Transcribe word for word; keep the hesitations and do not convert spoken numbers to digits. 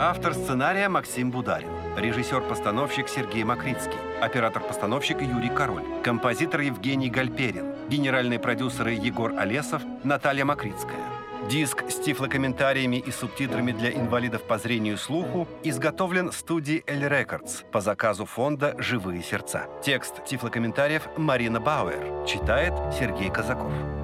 Автор сценария Максим Бударин. Режиссер-постановщик Сергей Макритский. Оператор-постановщик Юрий Король. Композитор Евгений Гальперин. Генеральные продюсеры Егор Олесов, Наталья Макритская. Диск с тифлокомментариями и субтитрами для инвалидов по зрению и слуху изготовлен студией Эль Рекордс по заказу фонда «Живые сердца». Текст тифлокомментариев Марина Бауэр. Читает Сергей Казаков.